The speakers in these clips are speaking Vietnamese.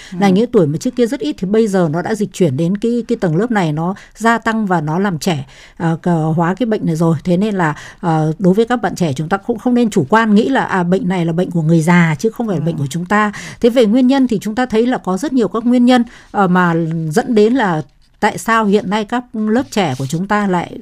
là những tuổi mà trước kia rất ít thì bây giờ nó đã dịch chuyển đến cái tầng lớp này, nó gia tăng và nó làm trẻ hóa cái bệnh này rồi. Thế nên là đối với các bạn trẻ, chúng ta cũng không nên chủ quan nghĩ là bệnh này là bệnh của người già chứ không phải là bệnh của chúng ta. Thế về nguyên nhân thì chúng ta thấy là có rất nhiều các nguyên nhân mà dẫn đến là tại sao hiện nay các lớp trẻ của chúng ta lại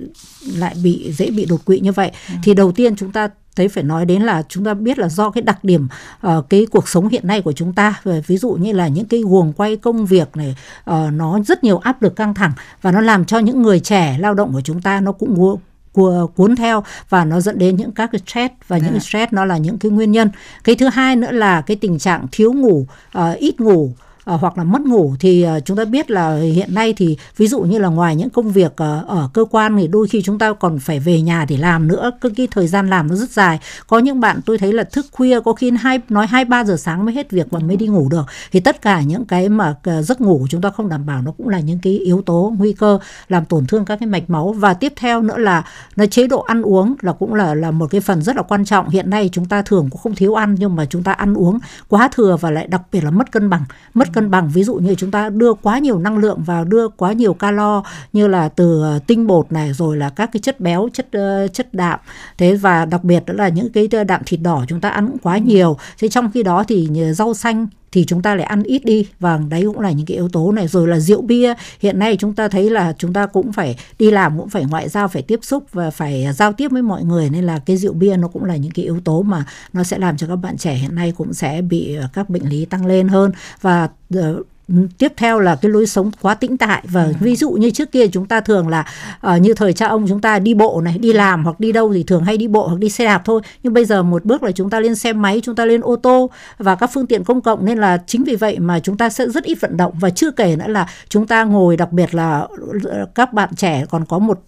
dễ bị đột quỵ như vậy. Thì đầu tiên chúng ta thấy phải nói đến là chúng ta biết là do cái đặc điểm cái cuộc sống hiện nay của chúng ta, ví dụ như là những cái guồng quay công việc này, nó rất nhiều áp lực căng thẳng và nó làm cho những người trẻ lao động của chúng ta nó cũng cuốn theo và nó dẫn đến những các cái stress, và những cái stress nó là những cái nguyên nhân. Cái thứ hai nữa là cái tình trạng thiếu ngủ, ít ngủ, hoặc là mất ngủ. Thì chúng ta biết là hiện nay thì ví dụ như là ngoài những công việc ở cơ quan thì đôi khi chúng ta còn phải về nhà để làm nữa, cái thời gian làm nó rất dài. Có những bạn tôi thấy là thức khuya, có khi nói 2-3 giờ sáng mới hết việc và mới đi ngủ được. Thì tất cả những cái mà giấc ngủ của chúng ta không đảm bảo nó cũng là những cái yếu tố nguy cơ làm tổn thương các cái mạch máu. Và tiếp theo nữa là chế độ ăn uống là cũng là một cái phần rất là quan trọng. Hiện nay chúng ta thường cũng không thiếu ăn, nhưng mà chúng ta ăn uống quá thừa và lại đặc biệt là mất cân bằng. Ví dụ như chúng ta đưa quá nhiều năng lượng vào, đưa quá nhiều calo như là từ tinh bột này, rồi là các cái chất béo, chất đạm. Thế và đặc biệt đó là những cái đạm thịt đỏ chúng ta ăn cũng quá nhiều. Thế trong khi đó thì rau xanh thì chúng ta lại ăn ít đi, và đấy cũng là những cái yếu tố này. Rồi là rượu bia, hiện nay chúng ta thấy là chúng ta cũng phải đi làm, cũng phải ngoại giao, phải tiếp xúc và phải giao tiếp với mọi người, nên là cái rượu bia nó cũng là những cái yếu tố mà nó sẽ làm cho các bạn trẻ hiện nay cũng sẽ bị các bệnh lý tăng lên hơn. Và tiếp theo là cái lối sống quá tĩnh tại. Và ví dụ như trước kia chúng ta thường là như thời cha ông chúng ta đi bộ này, đi làm hoặc đi đâu thì thường hay đi bộ hoặc đi xe đạp thôi. Nhưng bây giờ một bước là chúng ta lên xe máy, chúng ta lên ô tô và các phương tiện công cộng, nên là chính vì vậy mà chúng ta sẽ rất ít vận động. Và chưa kể nữa là chúng ta ngồi, đặc biệt là các bạn trẻ còn có một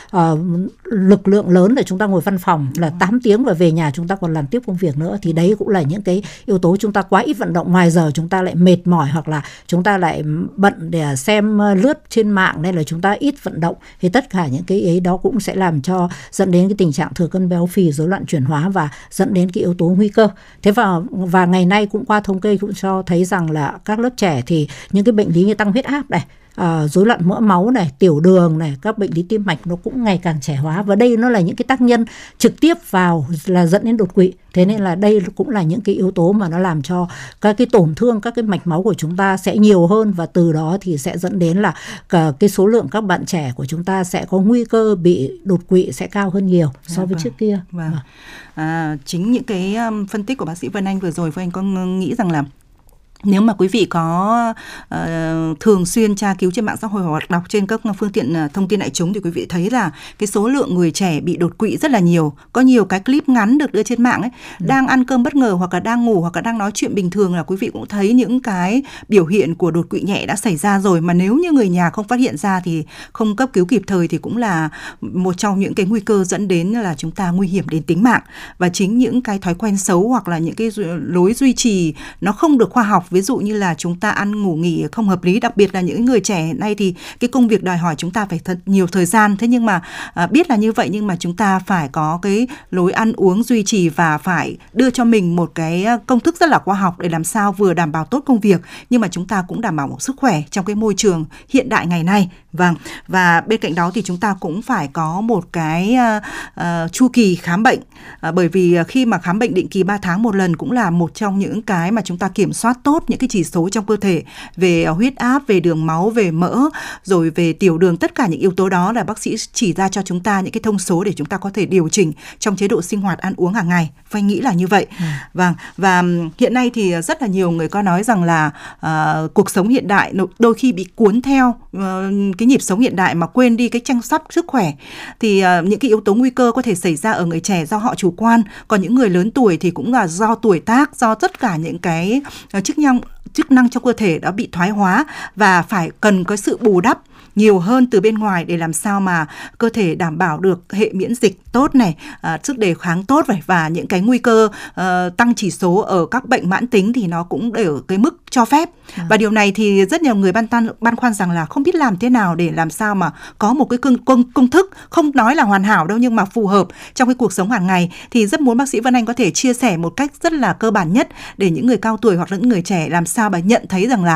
lực lượng lớn là chúng ta ngồi văn phòng là 8 tiếng và về nhà chúng ta còn làm tiếp công việc nữa. Thì đấy cũng là những cái yếu tố chúng ta quá ít vận động. Ngoài giờ chúng ta lại mệt mỏi hoặc là chúng ta lại bận để xem lướt trên mạng, nên là chúng ta ít vận động. Thì tất cả những cái ấy đó cũng sẽ làm cho dẫn đến cái tình trạng thừa cân béo phì, rối loạn chuyển hóa và dẫn đến cái yếu tố nguy cơ. Thế và ngày nay cũng qua thống kê cũng cho thấy rằng là các lớp trẻ thì những cái bệnh lý như tăng huyết áp này, rối loạn mỡ máu này, tiểu đường này, các bệnh lý tim mạch nó cũng ngày càng trẻ hóa, và đây nó là những cái tác nhân trực tiếp vào là dẫn đến đột quỵ. Thế nên là đây cũng là những cái yếu tố mà nó làm cho các cái tổn thương các cái mạch máu của chúng ta sẽ nhiều hơn, và từ đó thì sẽ dẫn đến là cái số lượng các bạn trẻ của chúng ta sẽ có nguy cơ bị đột quỵ sẽ cao hơn nhiều so với trước kia. Chính những cái phân tích của bác sĩ Vân Anh vừa rồi, Vân Anh có nghĩ rằng là nếu mà quý vị có thường xuyên tra cứu trên mạng xã hội hoặc đọc trên các phương tiện thông tin đại chúng thì quý vị thấy là cái số lượng người trẻ bị đột quỵ rất là nhiều. Có nhiều cái clip ngắn được đưa trên mạng ấy, đang ăn cơm bất ngờ hoặc là đang ngủ hoặc là đang nói chuyện bình thường là quý vị cũng thấy những cái biểu hiện của đột quỵ nhẹ đã xảy ra rồi. Mà nếu như người nhà không phát hiện ra thì không cấp cứu kịp thời thì cũng là một trong những cái nguy cơ dẫn đến là chúng ta nguy hiểm đến tính mạng. Và chính những cái thói quen xấu hoặc là những cái lối duy trì nó không được khoa học, ví dụ như là chúng ta ăn ngủ nghỉ không hợp lý, đặc biệt là những người trẻ hiện nay thì cái công việc đòi hỏi chúng ta phải thật nhiều thời gian. Thế nhưng mà biết là như vậy, nhưng mà chúng ta phải có cái lối ăn uống duy trì và phải đưa cho mình một cái công thức rất là khoa học để làm sao vừa đảm bảo tốt công việc nhưng mà chúng ta cũng đảm bảo một sức khỏe trong cái môi trường hiện đại ngày nay. Vâng, và bên cạnh đó thì chúng ta cũng phải có một cái chu kỳ khám bệnh, bởi vì khi mà khám bệnh định kỳ 3 tháng một lần cũng là một trong những cái mà chúng ta kiểm soát tốt những cái chỉ số trong cơ thể về huyết áp, về đường máu, về mỡ, rồi về tiểu đường. Tất cả những yếu tố đó là bác sĩ chỉ ra cho chúng ta những cái thông số để chúng ta có thể điều chỉnh trong chế độ sinh hoạt ăn uống hàng ngày. Anh nghĩ là như vậy. Vâng, và hiện nay thì rất là nhiều người có nói rằng là cuộc sống hiện đại đôi khi bị cuốn theo cái nhịp sống hiện đại mà quên đi cái chăm sóc sức khỏe. Thì những cái yếu tố nguy cơ có thể xảy ra ở người trẻ do họ chủ quan, còn những người lớn tuổi thì cũng là do tuổi tác, do tất cả những cái chức năng trong cơ thể đã bị thoái hóa và phải cần có sự bù đắp nhiều hơn từ bên ngoài để làm sao mà cơ thể đảm bảo được hệ miễn dịch tốt này, sức đề kháng tốt và những cái nguy cơ tăng chỉ số ở các bệnh mãn tính thì nó cũng ở cái mức cho phép. Và điều này thì rất nhiều người băn khoăn rằng là không biết làm thế nào để làm sao mà có một cái công thức, không nói là hoàn hảo đâu nhưng mà phù hợp trong cái cuộc sống hàng ngày. Thì rất muốn bác sĩ Vân Anh có thể chia sẻ một cách rất là cơ bản nhất để những người cao tuổi hoặc là những người trẻ làm sao mà nhận thấy rằng là